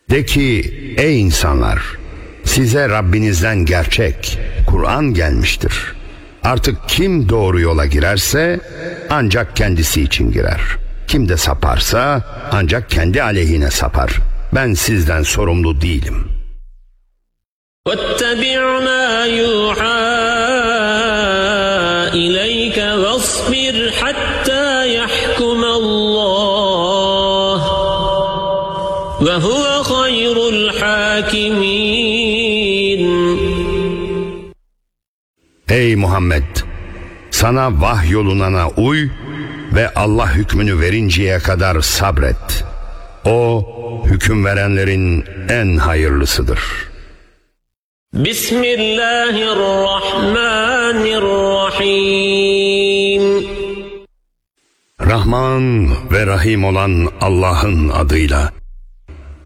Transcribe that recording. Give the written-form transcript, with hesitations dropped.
De ki ey insanlar, size Rabbinizden gerçek Kur'an gelmiştir. Artık kim doğru yola girerse ancak kendisi için girer. Kim de saparsa ancak kendi aleyhine sapar. Ben sizden sorumlu değilim. وَاتَّبِعْ مَا يُوحَى إِلَيْكَ وَاصْبِرْ حَتَّى يَحْكُمَ اللّٰهُ وَهُوَ خَيْرُ الْحَاكِمِينَ. Ey Muhammed! Sana vahyolunana uy ve Allah hükmünü verinceye kadar sabret. O, hüküm verenlerin en hayırlısıdır. Bismillahirrahmanirrahim. Rahman ve Rahim olan Allah'ın adıyla.